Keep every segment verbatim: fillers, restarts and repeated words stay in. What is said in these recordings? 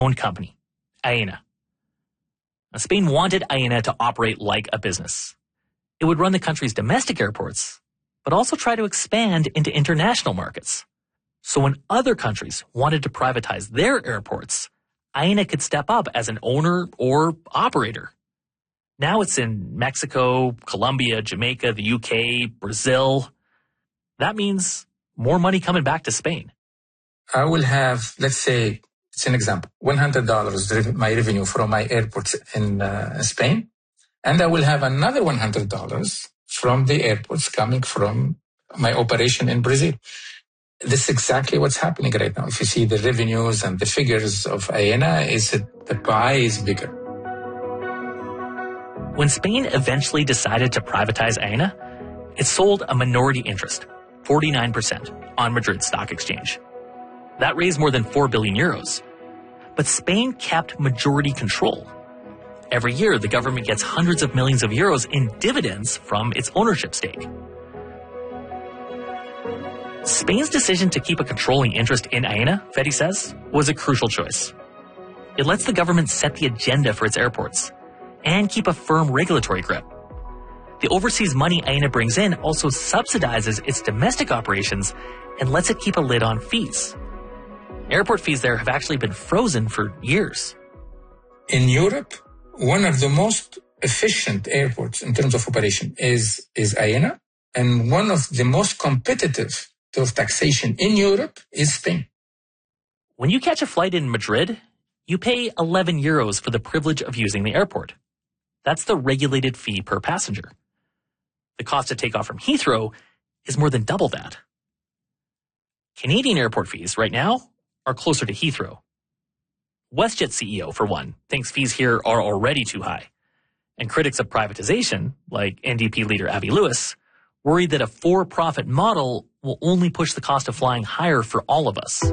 own company, Aena. Now, Spain wanted Aena to operate like a business. It would run the country's domestic airports, but also try to expand into international markets. So when other countries wanted to privatize their airports, Aena could step up as an owner or operator. Now it's in Mexico, Colombia, Jamaica, the U K, Brazil. That means more money coming back to Spain. I will have, let's say, it's an example, one hundred dollars my revenue from my airports in uh, Spain, and I will have another one hundred dollars from the airports coming from my operation in Brazil. This is exactly what's happening right now. If you see the revenues and the figures of Aena, is that the pie is bigger. When Spain eventually decided to privatize Aena, it sold a minority interest, forty-nine percent, on Madrid Stock Exchange. That raised more than four billion euros. But Spain kept majority control. Every year, the government gets hundreds of millions of euros in dividends from its ownership stake. Spain's decision to keep a controlling interest in Aena, Fedi says, was a crucial choice. It lets the government set the agenda for its airports and keep a firm regulatory grip. The overseas money Aena brings in also subsidizes its domestic operations and lets it keep a lid on fees. Airport fees there have actually been frozen for years. In Europe, one of the most efficient airports in terms of operation is, is Aena, and one of the most competitive of taxation in Europe is Spain. When you catch a flight in Madrid, you pay eleven euros for the privilege of using the airport. That's the regulated fee per passenger. The cost to take off from Heathrow is more than double that. Canadian airport fees right now are closer to Heathrow. WestJet C E O, for one, thinks fees here are already too high. And critics of privatization, like N D P leader Avi Lewis, worry that a for-profit model will only push the cost of flying higher for all of us.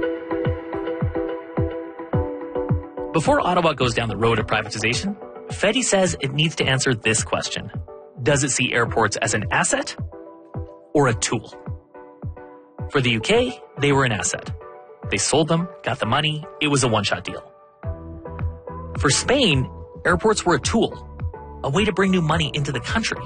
Before Ottawa goes down the road of privatization, Fedi says it needs to answer this question. Does it see airports as an asset or a tool? For the U K, they were an asset. They sold them, got the money, it was a one-shot deal. For Spain, airports were a tool, a way to bring new money into the country.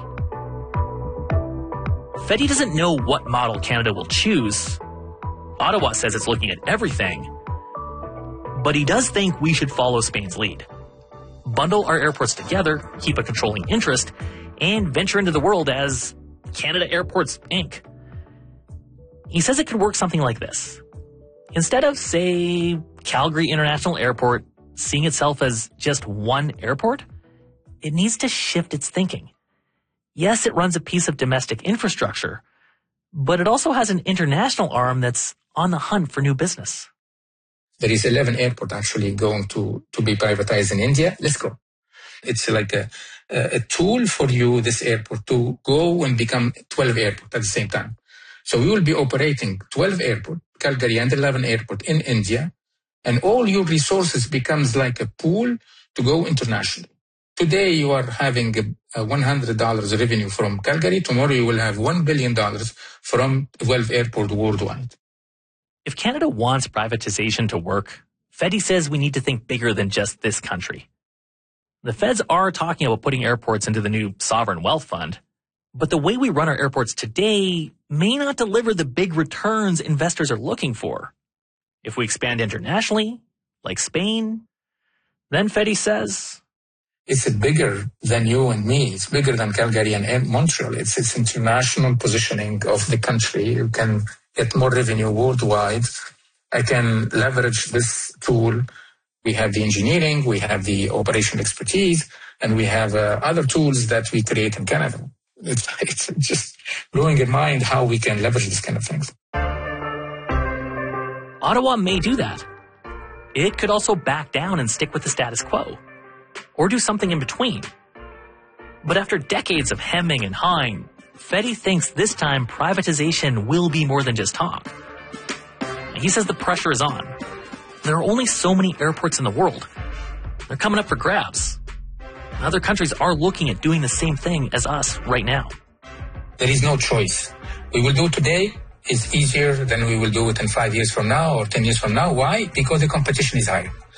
Fedi doesn't know what model Canada will choose. Ottawa says it's looking at everything. But he does think we should follow Spain's lead. Bundle our airports together, keep a controlling interest, and venture into the world as Canada Airports, Incorporated. He says it could work something like this. Instead of, say, Calgary International Airport seeing itself as just one airport, it needs to shift its thinking. Yes, it runs a piece of domestic infrastructure, but it also has an international arm that's on the hunt for new business. There is eleven airports actually going to, to be privatized in India. Let's go. It's like a, a tool for you, this airport, to go and become twelve airports at the same time. So we will be operating twelve airports, Calgary and eleven airports in India, and all your resources becomes like a pool to go internationally. Today you are having a, a one hundred dollars revenue from Calgary. Tomorrow you will have one billion dollars from twelve airports worldwide. If Canada wants privatization to work, Fedi says we need to think bigger than just this country. The feds are talking about putting airports into the new sovereign wealth fund, but the way we run our airports today may not deliver the big returns investors are looking for. If we expand internationally, like Spain, then Fedi says, it's bigger than you and me. It's bigger than Calgary and Montreal. It's its international positioning of the country. You can get more revenue worldwide. I can leverage this tool. We have the engineering, we have the operational expertise, and we have uh, other tools that we create in Canada. It's, it's just blowing your mind how we can leverage this kind of things. Ottawa may do that. It could also back down and stick with the status quo, or do something in between. But after decades of hemming and hawing, Fedi thinks this time privatization will be more than just talk. He says the pressure is on. There are only so many airports in the world. They're coming up for grabs. Other countries are looking at doing the same thing as us right now. There is no choice. We will do today is easier than we will do it in five years from now or ten years from now. Why? Because the competition is higher.